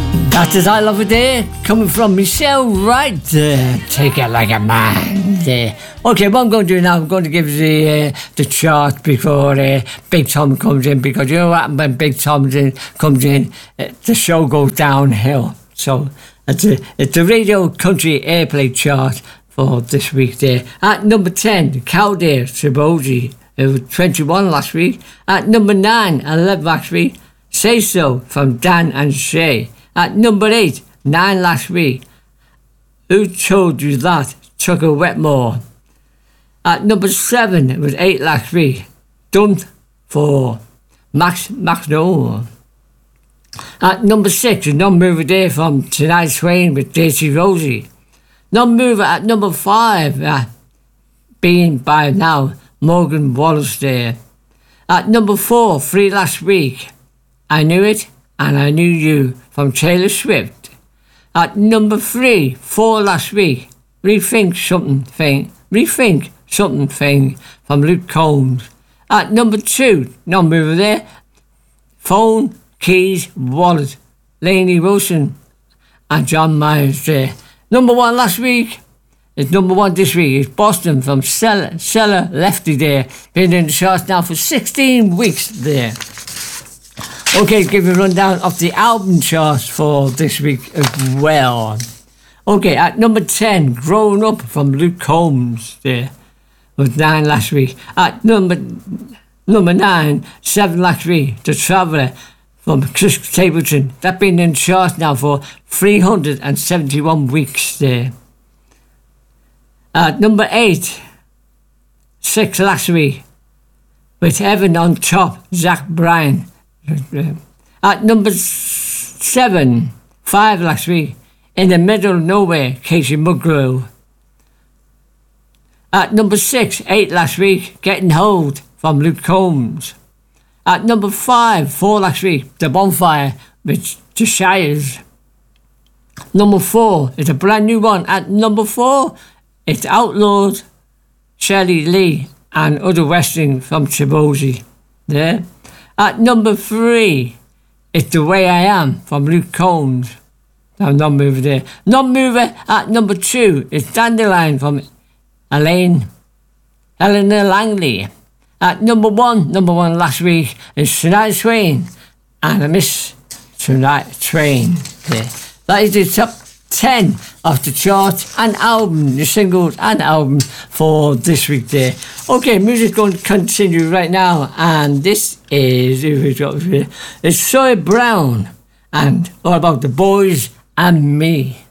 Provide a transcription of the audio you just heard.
That is I Love It there, coming from Michelle Wright. Take it like a man there. Okay, what I'm going to do now, I'm going to give the chart before Big Tom comes in, because you know what, when Big Tom comes in, the show goes downhill. So it's the Radio Country Airplay chart for this week there. At number 10, Cowdare, Tribogi. It was 21 last week. At number 9, 11 last week, Say So from Dan and Shay. At number 8, 9 last week, Who Told You That, Tucker Wetmore. At number 7, it was 8 last week, Dumped for Max Noel. At number 6, a non-mover there from Tonight Swain with Daisy Rosie. Non-mover at number 5, being by now Morgan Wallace there. At number 4, 3 last week, I Knew It and I Knew You from Taylor Swift. At number 3, 4 last week, Rethink Something Thing from Luke Combs. At number 2, non-mover there, Phone, Keys, Wallet, Lainey Wilson and John Myers there. Number 1 last week, it's number 1 this week, it's Boston from Cellar Lefty there. Been in the charts now for 16 weeks there. Okay, give you a rundown of the album charts for this week as well. Okay, at number 10, Growing Up from Luke Combs there, was 9 last week. At number 9, 7 last week, The Traveller from Chris Stapleton. That's been in the charts now for 371 weeks there. At number 8, 6 last week, with Heaven on Top, Zach Bryan. At number 7, 5 last week, In the Middle of Nowhere, Casey Musgrove. At number 6, 8 last week, Getting Hold from Luke Combs. At number 5, 4 last week, The Bonfire with The Shires. Number 4 is a brand new one. At number 4, it's Outlawed, Shelley Lee and Other Western from Tribogi. There. At number 3, it's The Way I Am from Luke Combs. No, non-mover there. Non-mover at number 2 is Dandelion from Eleanor Langley. At number 1 last week is Tonight Swain and I Miss Tonight Train. There. That is the top 10 of the chart and album, the singles and albums for this week there. Okay, music's going to continue right now, and this is, it's Sawyer Brown and All About the Boys and Me.